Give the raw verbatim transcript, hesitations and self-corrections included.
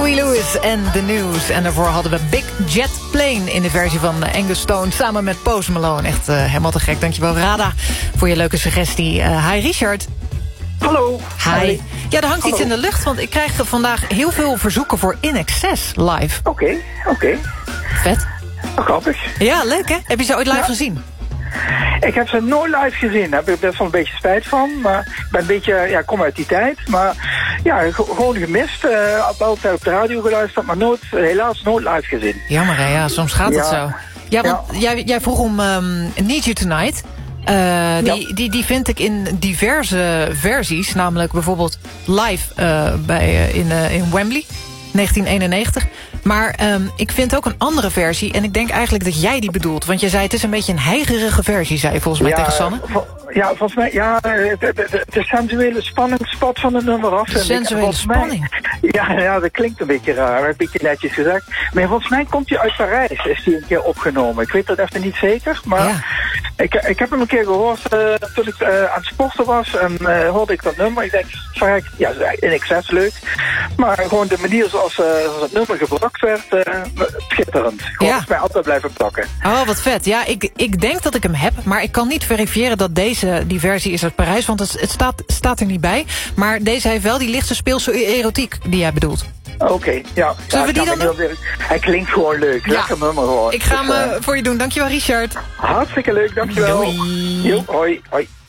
Huey Lewis en The News. En daarvoor hadden we Big Jet Plane in de versie van Angus Stone samen met Post Malone. Echt uh, helemaal te gek. Dankjewel, Rada, voor je leuke suggestie. Uh, hi, Richard. Hallo. Hi. Ja, er hangt Hallo. iets in de lucht, want ik krijg vandaag heel veel verzoeken voor In Excess live. Oké, okay, oké. Okay. Vet. Oh, grappig. Ja, leuk hè? Heb je ze ooit live ja. gezien? Ik heb ze nooit live gezien. Daar heb ik best wel een beetje spijt van. Maar ik ben een beetje, ja, ik kom uit die tijd. Maar ja, g- gewoon gemist. Uh, altijd op de radio geluisterd, maar nooit, helaas nooit live gezien. Jammer hè, ja, soms gaat het ja. zo. Ja, want ja. Jij, jij vroeg om um, Need You Tonight. Uh, die, ja. die, die vind ik in diverse versies. Namelijk bijvoorbeeld live uh, bij, uh, in, uh, in Wembley, negentien eenennegentig. Maar um, ik vind ook een andere versie. En ik denk eigenlijk dat jij die bedoelt. Want je zei het is een beetje een heigerige versie, zei je volgens mij ja, tegen Sanne. Vo- ja, volgens mij, ja, de, de, de, de sensuele spanningspot van het nummer af. De sensuele spanning? Mij, ja, ja, dat klinkt een beetje raar, een beetje netjes gezegd. Maar volgens mij komt hij uit Parijs, is die een keer opgenomen. Ik weet dat even niet zeker, maar ja. ik, ik heb hem een keer gehoord uh, toen ik uh, aan het sporten was. En uh, hoorde ik dat nummer. Ik denk, verrek, ja, In Excess leuk. Maar gewoon de manier zoals, uh, zoals het nummer gebracht werd, uh, schitterend. Gewoon ja. volgens mij altijd blijven plakken. Oh, wat vet. Ja, ik, ik denk dat ik hem heb, maar ik kan niet verifiëren dat deze, die versie is uit Parijs, want het, het staat, staat er niet bij. Maar deze heeft wel die lichte speelse erotiek die jij bedoelt. Oké, okay, ja. Zullen ja, we die dan doen? Weer... Hij klinkt gewoon leuk. Ja. Lekker nummer gewoon. Ik ga dus, hem uh, uh... voor je doen. Dankjewel, Richard. Hartstikke leuk, dankjewel. Doei. Jo, hoi, hoi.